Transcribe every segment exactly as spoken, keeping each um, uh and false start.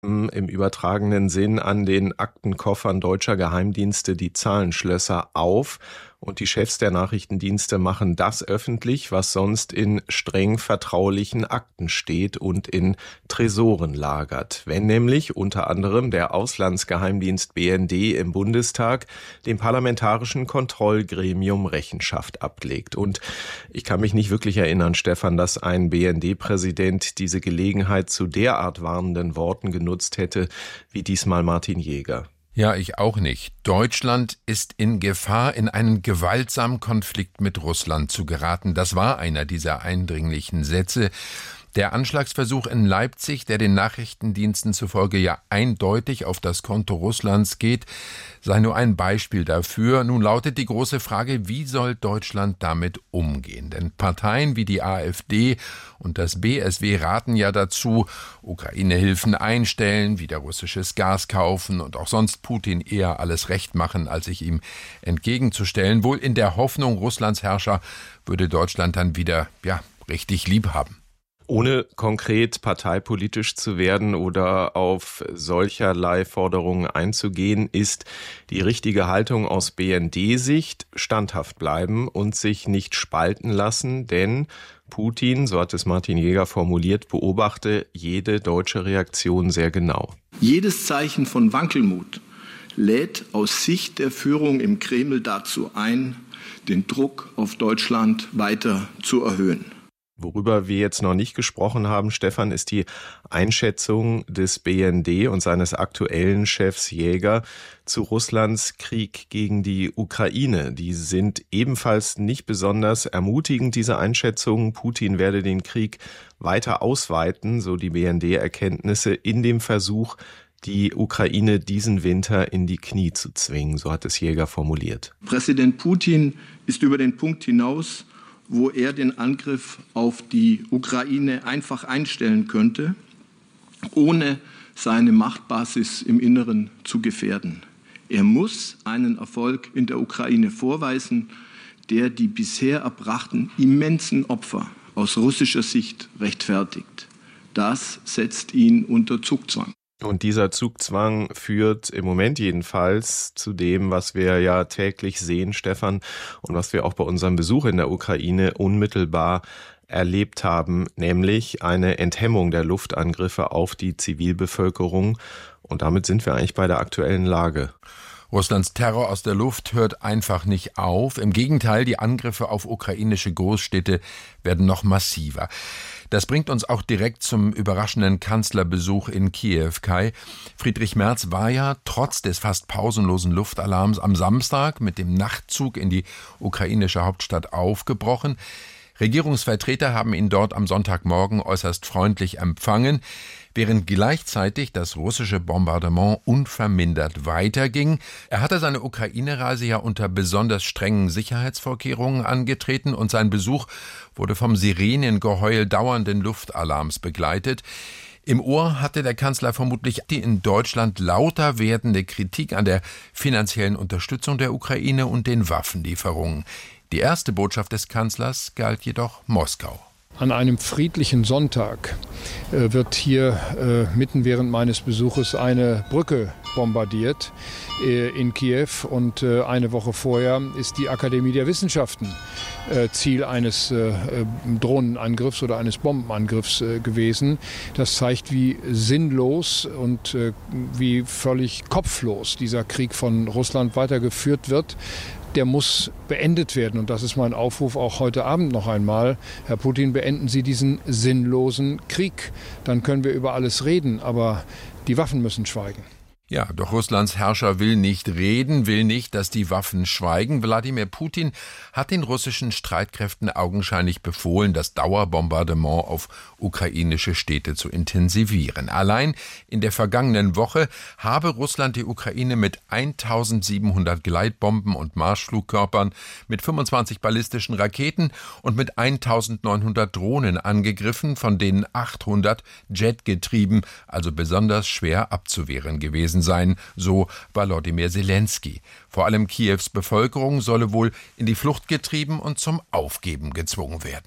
im übertragenen Sinn an den Aktenkoffern deutscher Geheimdienste die Zahlenschlösser auf und die Chefs der Nachrichtendienste machen das öffentlich, was sonst in streng vertraulichen Akten steht und in Tresoren lagert. Wenn nämlich unter anderem der Auslandsgeheimdienst B N D im Bundestag dem parlamentarischen Kontrollgremium Rechenschaft ablegt. Und ich kann mich nicht wirklich erinnern, Stefan, dass ein B N D-Präsident diese Gelegenheit zu derart warnenden Worten genutzt hätte, wie diesmal Martin Jäger. Ja, ich auch nicht. Deutschland ist in Gefahr, in einen gewaltsamen Konflikt mit Russland zu geraten. Das war einer dieser eindringlichen Sätze. Der Anschlagsversuch in Leipzig, der den Nachrichtendiensten zufolge ja eindeutig auf das Konto Russlands geht, sei nur ein Beispiel dafür. Nun lautet die große Frage, wie soll Deutschland damit umgehen? Denn Parteien wie die AfD und das B S W raten ja dazu, Ukraine-Hilfen einstellen, wieder russisches Gas kaufen und auch sonst Putin eher alles recht machen, als sich ihm entgegenzustellen. Wohl in der Hoffnung, Russlands Herrscher würde Deutschland dann wieder, ja, richtig lieb haben. Ohne konkret parteipolitisch zu werden oder auf solcherlei Forderungen einzugehen, ist die richtige Haltung aus B N D-Sicht standhaft bleiben und sich nicht spalten lassen, denn Putin, so hat es Martin Jäger formuliert, beobachte jede deutsche Reaktion sehr genau. Jedes Zeichen von Wankelmut lädt aus Sicht der Führung im Kreml dazu ein, den Druck auf Deutschland weiter zu erhöhen. Worüber wir jetzt noch nicht gesprochen haben, Stefan, ist die Einschätzung des B N D und seines aktuellen Chefs Jäger zu Russlands Krieg gegen die Ukraine. Die sind ebenfalls nicht besonders ermutigend, diese Einschätzungen. Putin werde den Krieg weiter ausweiten, so die B N D-Erkenntnisse, in dem Versuch, die Ukraine diesen Winter in die Knie zu zwingen, so hat es Jäger formuliert. Präsident Putin ist über den Punkt hinaus, wo er den Angriff auf die Ukraine einfach einstellen könnte, ohne seine Machtbasis im Inneren zu gefährden. Er muss einen Erfolg in der Ukraine vorweisen, der die bisher erbrachten immensen Opfer aus russischer Sicht rechtfertigt. Das setzt ihn unter Zugzwang. Und dieser Zugzwang führt im Moment jedenfalls zu dem, was wir ja täglich sehen, Stefan, und was wir auch bei unserem Besuch in der Ukraine unmittelbar erlebt haben, nämlich eine Enthemmung der Luftangriffe auf die Zivilbevölkerung. Und damit sind wir eigentlich bei der aktuellen Lage. Russlands Terror aus der Luft hört einfach nicht auf. Im Gegenteil, die Angriffe auf ukrainische Großstädte werden noch massiver. Das bringt uns auch direkt zum überraschenden Kanzlerbesuch in Kiew, Kai. Friedrich Merz war ja trotz des fast pausenlosen Luftalarms am Samstag mit dem Nachtzug in die ukrainische Hauptstadt aufgebrochen. Regierungsvertreter haben ihn dort am Sonntagmorgen äußerst freundlich empfangen, während gleichzeitig das russische Bombardement unvermindert weiterging. Er hatte seine Ukraine-Reise ja unter besonders strengen Sicherheitsvorkehrungen angetreten und sein Besuch wurde vom Sirenengeheul dauernden Luftalarms begleitet. Im Ohr hatte der Kanzler vermutlich die in Deutschland lauter werdende Kritik an der finanziellen Unterstützung der Ukraine und den Waffenlieferungen. Die erste Botschaft des Kanzlers galt jedoch Moskau. An einem friedlichen Sonntag äh, wird hier äh, mitten während meines Besuches eine Brücke bombardiert äh, in Kiew und äh, eine Woche vorher ist die Akademie der Wissenschaften äh, Ziel eines äh, Drohnenangriffs oder eines Bombenangriffs äh, gewesen. Das zeigt, wie sinnlos und äh, wie völlig kopflos dieser Krieg von Russland weitergeführt wird. Der muss beendet werden. Und das ist mein Aufruf auch heute Abend noch einmal. Herr Putin, beenden Sie diesen sinnlosen Krieg. Dann können wir über alles reden, aber die Waffen müssen schweigen. Ja, doch Russlands Herrscher will nicht reden, will nicht, dass die Waffen schweigen. Wladimir Putin hat den russischen Streitkräften augenscheinlich befohlen, das Dauerbombardement auf ukrainische Städte zu intensivieren. Allein in der vergangenen Woche habe Russland die Ukraine mit eintausendsiebenhundert Gleitbomben und Marschflugkörpern, mit fünfundzwanzig ballistischen Raketen und mit eintausendneunhundert Drohnen angegriffen, von denen achthundert jetgetrieben, also besonders schwer abzuwehren gewesen sein, so Volodymyr Zelensky. Vor allem Kiews Bevölkerung solle wohl in die Flucht getrieben und zum Aufgeben gezwungen werden.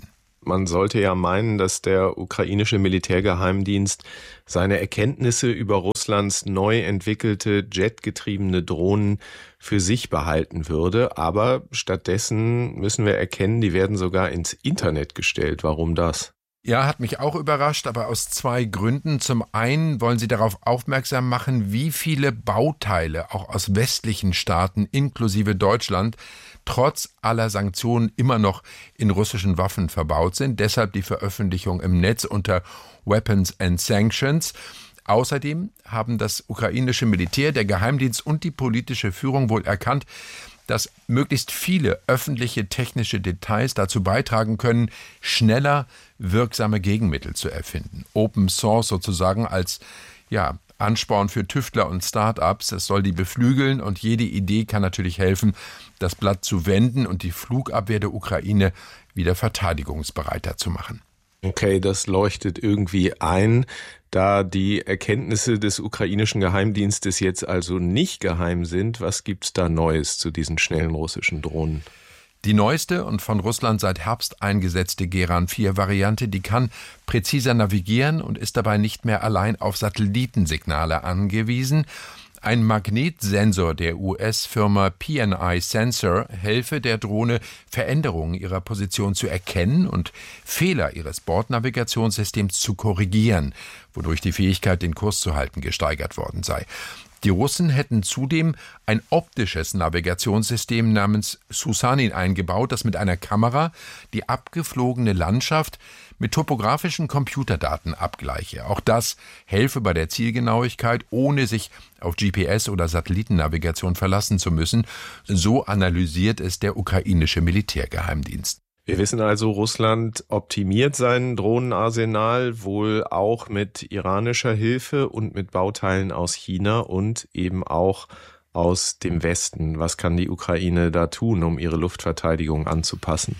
Man sollte ja meinen, dass der ukrainische Militärgeheimdienst seine Erkenntnisse über Russlands neu entwickelte jetgetriebene Drohnen für sich behalten würde. Aber stattdessen müssen wir erkennen, die werden sogar ins Internet gestellt. Warum das? Ja, hat mich auch überrascht, aber aus zwei Gründen. Zum einen wollen sie darauf aufmerksam machen, wie viele Bauteile auch aus westlichen Staaten inklusive Deutschland trotz aller Sanktionen immer noch in russischen Waffen verbaut sind. Deshalb die Veröffentlichung im Netz unter Weapons and Sanctions. Außerdem haben das ukrainische Militär, der Geheimdienst und die politische Führung wohl erkannt, dass möglichst viele öffentliche technische Details dazu beitragen können, schneller wirksame Gegenmittel zu erfinden. Open Source sozusagen als ja, Ansporn für Tüftler und Start-ups. Es soll die beflügeln und jede Idee kann natürlich helfen, das Blatt zu wenden und die Flugabwehr der Ukraine wieder verteidigungsbereiter zu machen. Okay, das leuchtet irgendwie ein. Da die Erkenntnisse des ukrainischen Geheimdienstes jetzt also nicht geheim sind, was gibt's da Neues zu diesen schnellen russischen Drohnen? Die neueste und von Russland seit Herbst eingesetzte Geran vier Variante, die kann präziser navigieren und ist dabei nicht mehr allein auf Satellitensignale angewiesen. Ein Magnetsensor der U S-Firma P N I Sensor helfe der Drohne, Veränderungen ihrer Position zu erkennen und Fehler ihres Bordnavigationssystems zu korrigieren, wodurch die Fähigkeit, den Kurs zu halten, gesteigert worden sei. Die Russen hätten zudem ein optisches Navigationssystem namens Susanin eingebaut, das mit einer Kamera die abgeflogene Landschaft mit topografischen Computerdaten abgleiche. Auch das helfe bei der Zielgenauigkeit, ohne sich auf G P S oder Satellitennavigation verlassen zu müssen. So analysiert es der ukrainische Militärgeheimdienst. Wir wissen also, Russland optimiert sein Drohnenarsenal wohl auch mit iranischer Hilfe und mit Bauteilen aus China und eben auch aus dem Westen. Was kann die Ukraine da tun, um ihre Luftverteidigung anzupassen?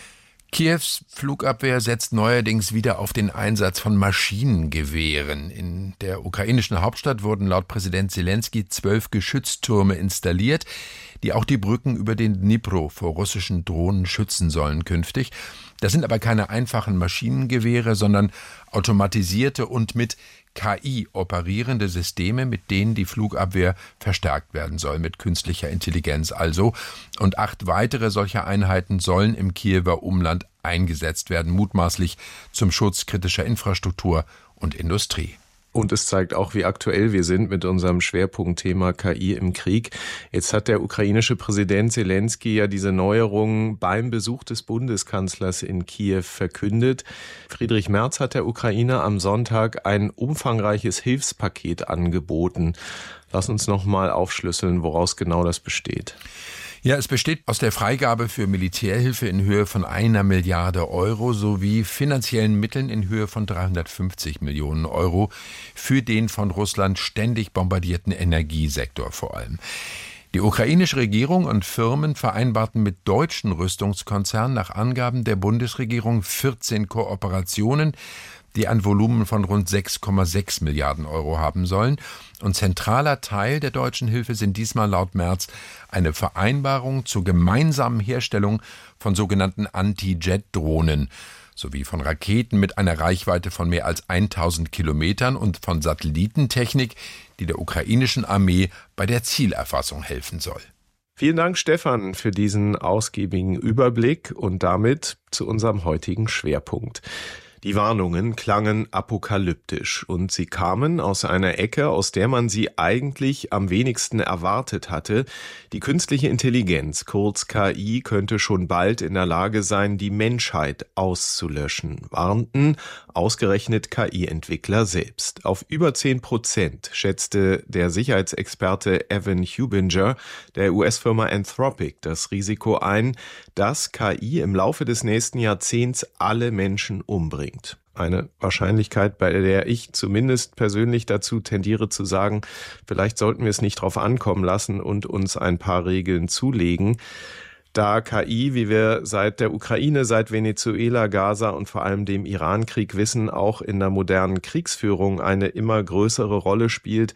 Kiews Flugabwehr setzt neuerdings wieder auf den Einsatz von Maschinengewehren. In der ukrainischen Hauptstadt wurden laut Präsident Selenskyj zwölf Geschütztürme installiert, die auch die Brücken über den Dnipro vor russischen Drohnen schützen sollen künftig. Das sind aber keine einfachen Maschinengewehre, sondern automatisierte und mit K I operierende Systeme, mit denen die Flugabwehr verstärkt werden soll, mit künstlicher Intelligenz also. Und acht weitere solcher Einheiten sollen im Kiewer Umland eingesetzt werden, mutmaßlich zum Schutz kritischer Infrastruktur und Industrie. Und es zeigt auch, wie aktuell wir sind mit unserem Schwerpunktthema K I im Krieg. Jetzt hat der ukrainische Präsident Selenskyj ja diese Neuerungen beim Besuch des Bundeskanzlers in Kiew verkündet. Friedrich Merz hat der Ukraine am Sonntag ein umfangreiches Hilfspaket angeboten. Lass uns noch mal aufschlüsseln, woraus genau das besteht. Ja, es besteht aus der Freigabe für Militärhilfe in Höhe von einer Milliarde Euro sowie finanziellen Mitteln in Höhe von dreihundertfünfzig Millionen Euro für den von Russland ständig bombardierten Energiesektor vor allem. Die ukrainische Regierung und Firmen vereinbarten mit deutschen Rüstungskonzernen nach Angaben der Bundesregierung vierzehn Kooperationen, die ein Volumen von rund sechs Komma sechs Milliarden Euro haben sollen. Und zentraler Teil der deutschen Hilfe sind diesmal laut Merz eine Vereinbarung zur gemeinsamen Herstellung von sogenannten Anti-Jet-Drohnen sowie von Raketen mit einer Reichweite von mehr als tausend Kilometern und von Satellitentechnik, die der ukrainischen Armee bei der Zielerfassung helfen soll. Vielen Dank, Stefan, für diesen ausgiebigen Überblick und damit zu unserem heutigen Schwerpunkt. Die Warnungen klangen apokalyptisch und sie kamen aus einer Ecke, aus der man sie eigentlich am wenigsten erwartet hatte. Die künstliche Intelligenz, kurz K I, könnte schon bald in der Lage sein, die Menschheit auszulöschen, warnten ausgerechnet K I-Entwickler selbst. Auf über zehn Prozent schätzte der Sicherheitsexperte Evan Hubinger der U S-Firma Anthropic das Risiko ein, dass K I im Laufe des nächsten Jahrzehnts alle Menschen umbringt. Eine Wahrscheinlichkeit, bei der ich zumindest persönlich dazu tendiere zu sagen, vielleicht sollten wir es nicht drauf ankommen lassen und uns ein paar Regeln zulegen. Da K I, wie wir seit der Ukraine, seit Venezuela, Gaza und vor allem dem Irankrieg wissen, auch in der modernen Kriegsführung eine immer größere Rolle spielt,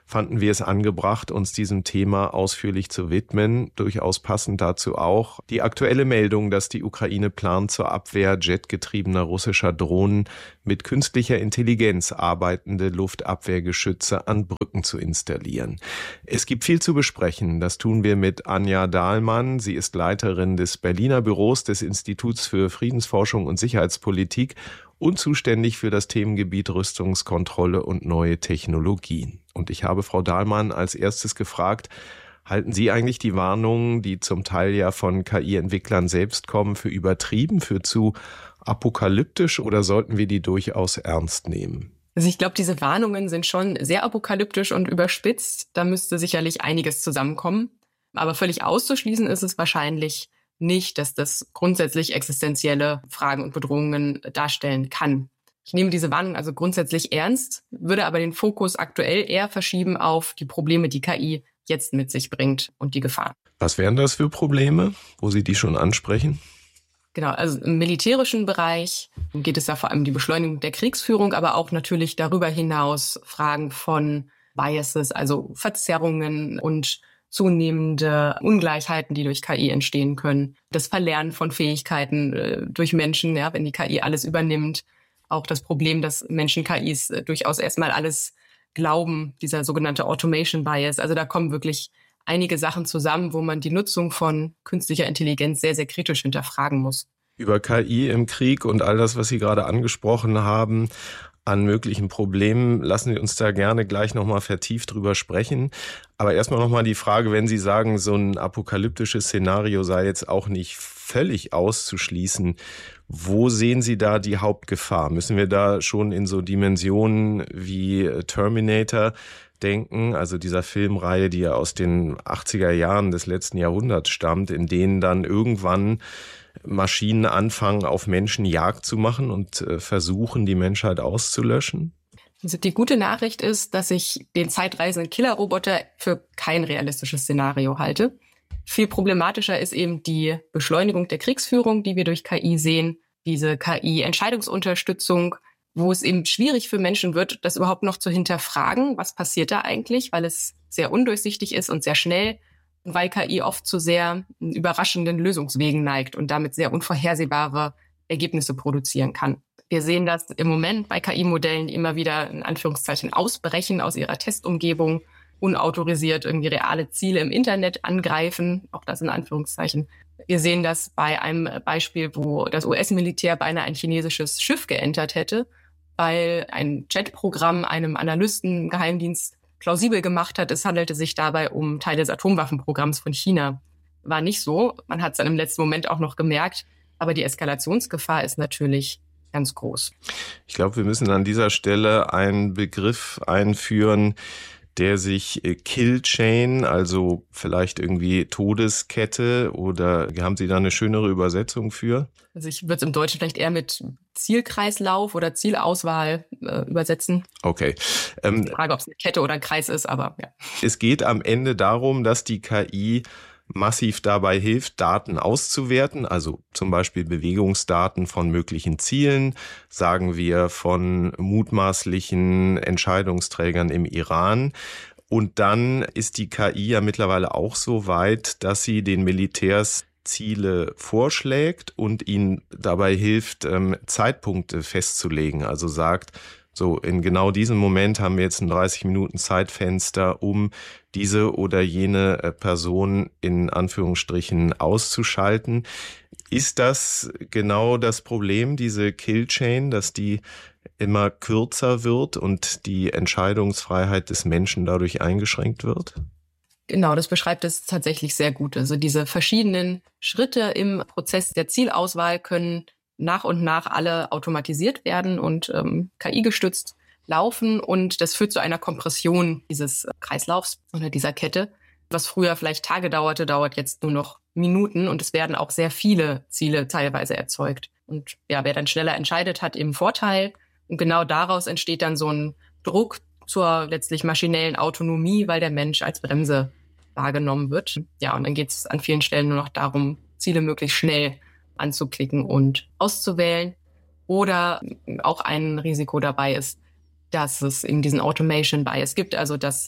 fanden wir es angebracht, uns diesem Thema ausführlich zu widmen. Durchaus passend dazu auch die aktuelle Meldung, dass die Ukraine plant, zur Abwehr jetgetriebener russischer Drohnen mit künstlicher Intelligenz arbeitende Luftabwehrgeschütze an Brücken zu installieren. Es gibt viel zu besprechen. Das tun wir mit Anja Dahlmann. Sie ist Leiterin des Berliner Büros des Instituts für Friedensforschung und Sicherheitspolitik und zuständig für das Themengebiet Rüstungskontrolle und neue Technologien. Und ich habe Frau Dahlmann als erstes gefragt, halten Sie eigentlich die Warnungen, die zum Teil ja von K I-Entwicklern selbst kommen, für übertrieben, für zu apokalyptisch oder sollten wir die durchaus ernst nehmen? Also ich glaube, diese Warnungen sind schon sehr apokalyptisch und überspitzt. Da müsste sicherlich einiges zusammenkommen. Aber völlig auszuschließen ist es wahrscheinlich nicht, dass das grundsätzlich existenzielle Fragen und Bedrohungen darstellen kann. Ich nehme diese Warnung also grundsätzlich ernst, würde aber den Fokus aktuell eher verschieben auf die Probleme, die K I jetzt mit sich bringt und die Gefahren. Was wären das für Probleme, wo Sie die schon ansprechen? Genau, also im militärischen Bereich geht es da vor allem um die Beschleunigung der Kriegsführung, aber auch natürlich darüber hinaus Fragen von Biases, also Verzerrungen und zunehmende Ungleichheiten, die durch K I entstehen können. Das Verlernen von Fähigkeiten äh, durch Menschen, ja, wenn die K I alles übernimmt. Auch das Problem, dass Menschen K Is äh, durchaus erstmal alles glauben, dieser sogenannte Automation Bias. Also da kommen wirklich einige Sachen zusammen, wo man die Nutzung von künstlicher Intelligenz sehr, sehr kritisch hinterfragen muss. Über K I im Krieg und all das, was Sie gerade angesprochen haben, an möglichen Problemen, lassen Sie uns da gerne gleich nochmal vertieft drüber sprechen. Aber erstmal nochmal die Frage, wenn Sie sagen, so ein apokalyptisches Szenario sei jetzt auch nicht völlig auszuschließen, wo sehen Sie da die Hauptgefahr? Müssen wir da schon in so Dimensionen wie Terminator denken, also dieser Filmreihe, die ja aus den achtziger Jahren des letzten Jahrhunderts stammt, in denen dann irgendwann Maschinen anfangen, auf Menschen Jagd zu machen und äh, versuchen, die Menschheit auszulöschen? Also die gute Nachricht ist, dass ich den zeitreisenden Killerroboter für kein realistisches Szenario halte. Viel problematischer ist eben die Beschleunigung der Kriegsführung, die wir durch K I sehen, diese K I-Entscheidungsunterstützung, wo es eben schwierig für Menschen wird, das überhaupt noch zu hinterfragen, was passiert da eigentlich, weil es sehr undurchsichtig ist und sehr schnell, weil K I oft zu sehr überraschenden Lösungswegen neigt und damit sehr unvorhersehbare Ergebnisse produzieren kann. Wir sehen das im Moment bei K I-Modellen, die immer wieder in Anführungszeichen ausbrechen aus ihrer Testumgebung, unautorisiert irgendwie reale Ziele im Internet angreifen, auch das in Anführungszeichen. Wir sehen das bei einem Beispiel, wo das U S-Militär beinahe ein chinesisches Schiff geentert hätte, weil ein Chatprogramm einem Analysten im Geheimdienst plausibel gemacht hat, es handelte sich dabei um Teile des Atomwaffenprogramms von China. War nicht so. Man hat es dann im letzten Moment auch noch gemerkt. Aber die Eskalationsgefahr ist natürlich ganz groß. Ich glaube, wir müssen an dieser Stelle einen Begriff einführen, der sich Kill Chain, also vielleicht irgendwie Todeskette, oder haben Sie da eine schönere Übersetzung für? Also ich würde es im Deutschen vielleicht eher mit Zielkreislauf oder Zielauswahl äh, übersetzen. Okay. Ähm, die Frage, ob es eine Kette oder ein Kreis ist, aber ja. Es geht am Ende darum, dass die K I massiv dabei hilft, Daten auszuwerten, also zum Beispiel Bewegungsdaten von möglichen Zielen, sagen wir von mutmaßlichen Entscheidungsträgern im Iran. Und dann ist die K I ja mittlerweile auch so weit, dass sie den Militärs Ziele vorschlägt und ihnen dabei hilft, ähm, Zeitpunkte festzulegen. Also sagt, so in genau diesem Moment haben wir jetzt ein dreißig Minuten Zeitfenster, um diese oder jene Person in Anführungsstrichen auszuschalten. Ist das genau das Problem, diese Killchain, dass die immer kürzer wird und die Entscheidungsfreiheit des Menschen dadurch eingeschränkt wird? Genau, das beschreibt es tatsächlich sehr gut. Also diese verschiedenen Schritte im Prozess der Zielauswahl können nach und nach alle automatisiert werden und ähm, K I-gestützt laufen. Und das führt zu einer Kompression dieses Kreislaufs oder dieser Kette. Was früher vielleicht Tage dauerte, dauert jetzt nur noch Minuten. Und es werden auch sehr viele Ziele teilweise erzeugt. Und ja, wer dann schneller entscheidet, hat eben Vorteil. Und genau daraus entsteht dann so ein Druck zur letztlich maschinellen Autonomie, weil der Mensch als Bremse wahrgenommen wird. Ja, und dann geht es an vielen Stellen nur noch darum, Ziele möglichst schnell anzuklicken und auszuwählen. Oder auch ein Risiko dabei ist, dass es eben diesen Automation Bias gibt, also dass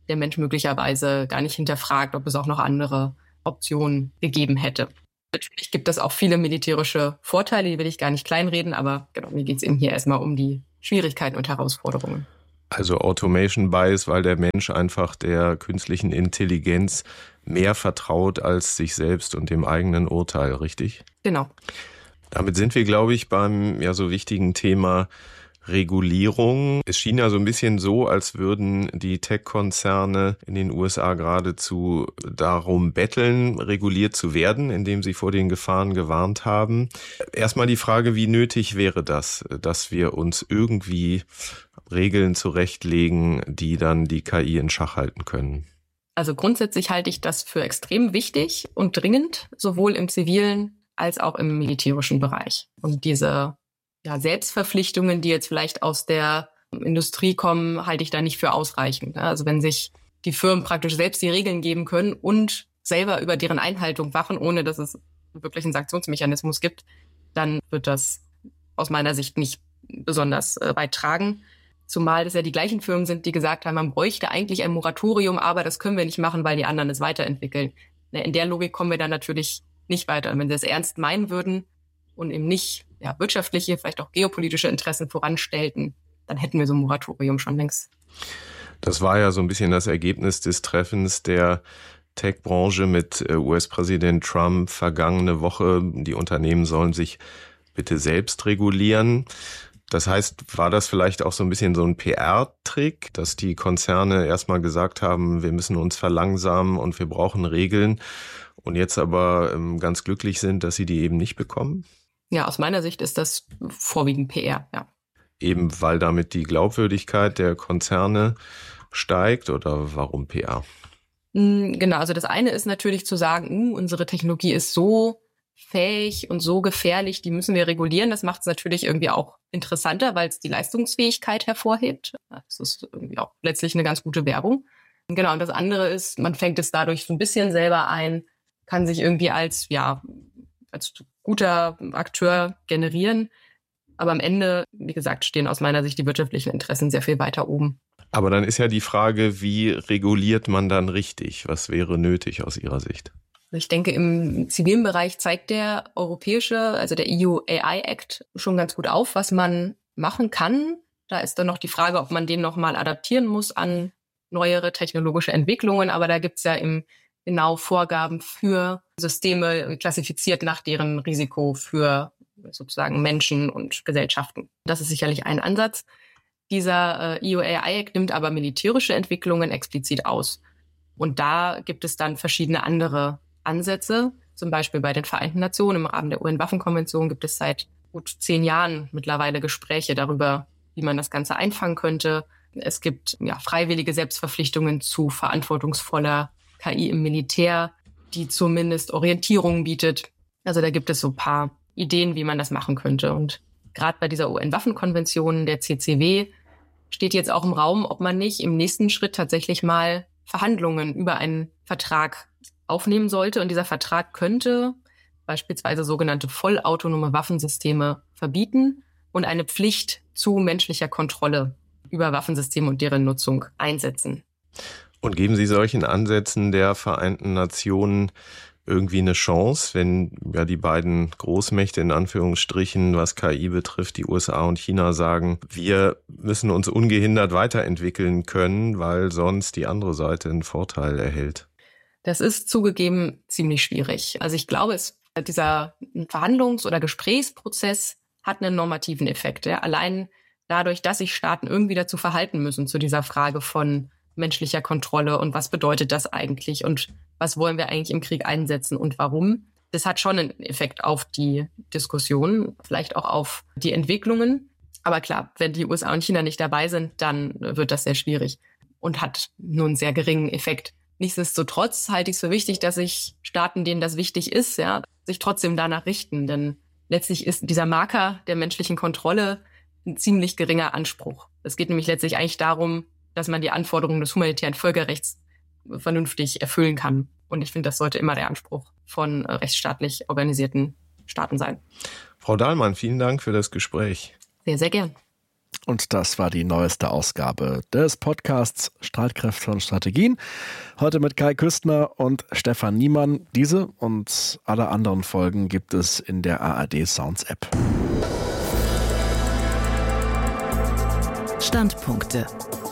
der Mensch möglicherweise gar nicht hinterfragt, ob es auch noch andere Optionen gegeben hätte. Natürlich gibt es auch viele militärische Vorteile, die will ich gar nicht kleinreden, aber genau, mir geht es eben hier erstmal um die Schwierigkeiten und Herausforderungen. Also Automation Bias, weil der Mensch einfach der künstlichen Intelligenz mehr vertraut als sich selbst und dem eigenen Urteil, richtig? Genau. Damit sind wir, glaube ich, beim ja so wichtigen Thema Regulierung. Es schien ja so ein bisschen so, als würden die Tech-Konzerne in den U S A geradezu darum betteln, reguliert zu werden, indem sie vor den Gefahren gewarnt haben. Erstmal die Frage, wie nötig wäre das, dass wir uns irgendwie Regeln zurechtlegen, die dann die K I in Schach halten können? Also grundsätzlich halte ich das für extrem wichtig und dringend, sowohl im zivilen als auch im militärischen Bereich. Und diese ja, Selbstverpflichtungen, die jetzt vielleicht aus der Industrie kommen, halte ich da nicht für ausreichend. Also wenn sich die Firmen praktisch selbst die Regeln geben können und selber über deren Einhaltung wachen, ohne dass es wirklich einen Sanktionsmechanismus gibt, dann wird das aus meiner Sicht nicht besonders äh, weit tragen. Zumal das ja die gleichen Firmen sind, die gesagt haben, man bräuchte eigentlich ein Moratorium, aber das können wir nicht machen, weil die anderen es weiterentwickeln. In der Logik kommen wir dann natürlich nicht weiter. Und wenn sie es ernst meinen würden und eben nicht ja, wirtschaftliche, vielleicht auch geopolitische Interessen voranstellten, dann hätten wir so ein Moratorium schon längst. Das war ja so ein bisschen das Ergebnis des Treffens der Tech-Branche mit U S-Präsident Trump vergangene Woche. Die Unternehmen sollen sich bitte selbst regulieren. Das heißt, war das vielleicht auch so ein bisschen so ein P R-Trick, dass die Konzerne erstmal gesagt haben, wir müssen uns verlangsamen und wir brauchen Regeln und jetzt aber ganz glücklich sind, dass sie die eben nicht bekommen? Ja, aus meiner Sicht ist das vorwiegend P R, ja. Eben weil damit die Glaubwürdigkeit der Konzerne steigt oder warum P R? Genau, also das eine ist natürlich zu sagen, uh, unsere Technologie ist so fähig und so gefährlich, die müssen wir regulieren. Das macht es natürlich irgendwie auch interessanter, weil es die Leistungsfähigkeit hervorhebt. Das ist irgendwie auch letztlich eine ganz gute Werbung. Genau, und das andere ist, man fängt es dadurch so ein bisschen selber ein, kann sich irgendwie als, ja, als guter Akteur generieren. Aber am Ende, wie gesagt, stehen aus meiner Sicht die wirtschaftlichen Interessen sehr viel weiter oben. Aber dann ist ja die Frage, wie reguliert man dann richtig? Was wäre nötig aus Ihrer Sicht? Ich denke, im zivilen Bereich zeigt der europäische, also der E U A I Act schon ganz gut auf, was man machen kann. Da ist dann noch die Frage, ob man den nochmal adaptieren muss an neuere technologische Entwicklungen. Aber da gibt es ja eben genau Vorgaben für Systeme, klassifiziert nach deren Risiko für sozusagen Menschen und Gesellschaften. Das ist sicherlich ein Ansatz. Dieser äh, E U A I Act nimmt aber militärische Entwicklungen explizit aus. Und da gibt es dann verschiedene andere Ansätze. Zum Beispiel bei den Vereinten Nationen im Rahmen der U N-Waffenkonvention gibt es seit gut zehn Jahren mittlerweile Gespräche darüber, wie man das Ganze einfangen könnte. Es gibt ja freiwillige Selbstverpflichtungen zu verantwortungsvoller K I im Militär, die zumindest Orientierung bietet. Also da gibt es so ein paar Ideen, wie man das machen könnte. Und gerade bei dieser U N-Waffenkonvention, der C C W, steht jetzt auch im Raum, ob man nicht im nächsten Schritt tatsächlich mal Verhandlungen über einen Vertrag aufnehmen sollte. Und dieser Vertrag könnte beispielsweise sogenannte vollautonome Waffensysteme verbieten und eine Pflicht zu menschlicher Kontrolle über Waffensysteme und deren Nutzung einsetzen. Und geben Sie solchen Ansätzen der Vereinten Nationen irgendwie eine Chance, wenn ja die beiden Großmächte in Anführungsstrichen, was K I betrifft, die U S A und China sagen, wir müssen uns ungehindert weiterentwickeln können, weil sonst die andere Seite einen Vorteil erhält? Das ist zugegeben ziemlich schwierig. Also ich glaube, es, dieser Verhandlungs- oder Gesprächsprozess hat einen normativen Effekt. Ja? Allein dadurch, dass sich Staaten irgendwie dazu verhalten müssen, zu dieser Frage von menschlicher Kontrolle und was bedeutet das eigentlich und was wollen wir eigentlich im Krieg einsetzen und warum. Das hat schon einen Effekt auf die Diskussion, vielleicht auch auf die Entwicklungen. Aber klar, wenn die U S A und China nicht dabei sind, dann wird das sehr schwierig und hat nur einen sehr geringen Effekt. Nichtsdestotrotz halte ich es für wichtig, dass sich Staaten, denen das wichtig ist, ja, sich trotzdem danach richten. Denn letztlich ist dieser Marker der menschlichen Kontrolle ein ziemlich geringer Anspruch. Es geht nämlich letztlich eigentlich darum, dass man die Anforderungen des humanitären Völkerrechts vernünftig erfüllen kann. Und ich finde, das sollte immer der Anspruch von rechtsstaatlich organisierten Staaten sein. Frau Dahlmann, vielen Dank für das Gespräch. Sehr, sehr gern. Und das war die neueste Ausgabe des Podcasts Streitkräfte und Strategien. Heute mit Kai Küstner und Stefan Niemann. Diese und alle anderen Folgen gibt es in der A R D Sounds App. Standpunkte.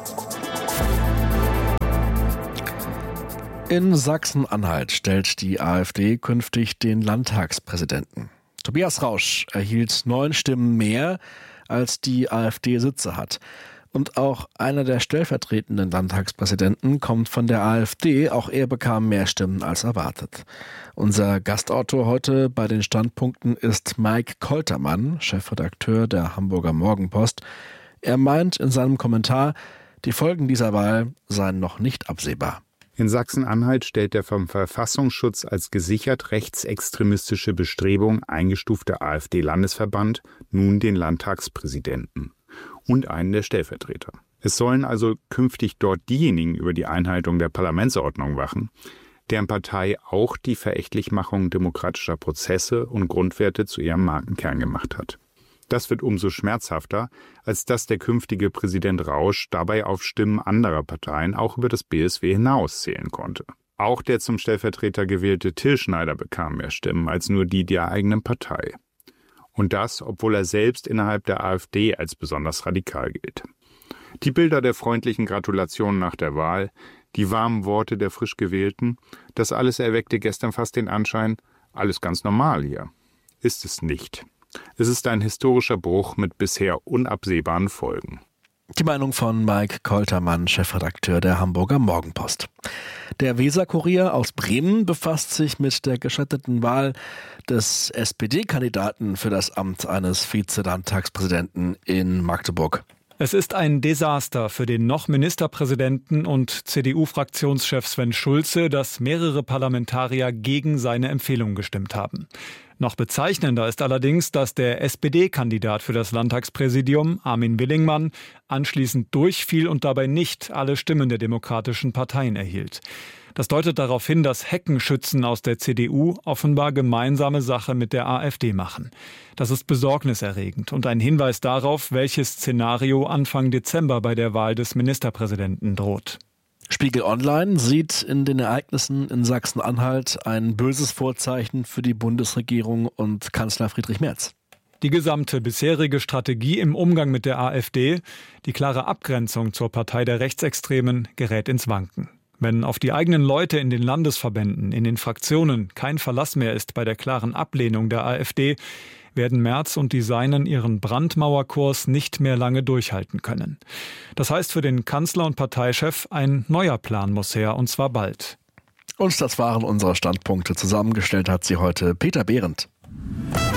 In Sachsen-Anhalt stellt die AfD künftig den Landtagspräsidenten. Tobias Rausch erhielt neun Stimmen mehr, als die AfD Sitze hat. Und auch einer der stellvertretenden Landtagspräsidenten kommt von der AfD. Auch er bekam mehr Stimmen als erwartet. Unser Gastautor heute bei den Standpunkten ist Mike Koltermann, Chefredakteur der Hamburger Morgenpost. Er meint in seinem Kommentar, die Folgen dieser Wahl seien noch nicht absehbar. In Sachsen-Anhalt stellt der vom Verfassungsschutz als gesichert rechtsextremistische Bestrebung eingestufte AfD-Landesverband nun den Landtagspräsidenten und einen der Stellvertreter. Es sollen also künftig dort diejenigen über die Einhaltung der Parlamentsordnung wachen, deren Partei auch die Verächtlichmachung demokratischer Prozesse und Grundwerte zu ihrem Markenkern gemacht hat. Das wird umso schmerzhafter, als dass der künftige Präsident Rausch dabei auf Stimmen anderer Parteien auch über das B S W hinaus zählen konnte. Auch der zum Stellvertreter gewählte Till Schneider bekam mehr Stimmen als nur die der eigenen Partei. Und das, obwohl er selbst innerhalb der AfD als besonders radikal gilt. Die Bilder der freundlichen Gratulationen nach der Wahl, die warmen Worte der frisch Gewählten, das alles erweckte gestern fast den Anschein, alles ganz normal hier. Ist es nicht. Es ist ein historischer Bruch mit bisher unabsehbaren Folgen. Die Meinung von Mike Koltermann, Chefredakteur der Hamburger Morgenpost. Der Weser-Kurier aus Bremen befasst sich mit der gescheiterten Wahl des S P D-Kandidaten für das Amt eines Vize-Landtagspräsidenten in Magdeburg. Es ist ein Desaster für den noch Ministerpräsidenten und C D U-Fraktionschef Sven Schulze, dass mehrere Parlamentarier gegen seine Empfehlung gestimmt haben. Noch bezeichnender ist allerdings, dass der S P D-Kandidat für das Landtagspräsidium, Armin Willingmann, anschließend durchfiel und dabei nicht alle Stimmen der demokratischen Parteien erhielt. Das deutet darauf hin, dass Heckenschützen aus der C D U offenbar gemeinsame Sache mit der AfD machen. Das ist besorgniserregend und ein Hinweis darauf, welches Szenario Anfang Dezember bei der Wahl des Ministerpräsidenten droht. Spiegel Online sieht in den Ereignissen in Sachsen-Anhalt ein böses Vorzeichen für die Bundesregierung und Kanzler Friedrich Merz. Die gesamte bisherige Strategie im Umgang mit der AfD, die klare Abgrenzung zur Partei der Rechtsextremen, gerät ins Wanken. Wenn auf die eigenen Leute in den Landesverbänden, in den Fraktionen kein Verlass mehr ist bei der klaren Ablehnung der AfD, werden Merz und die Seinen ihren Brandmauerkurs nicht mehr lange durchhalten können. Das heißt für den Kanzler und Parteichef, ein neuer Plan muss her, und zwar bald. Und das waren unsere Standpunkte. Zusammengestellt hat sie heute Peter Behrendt.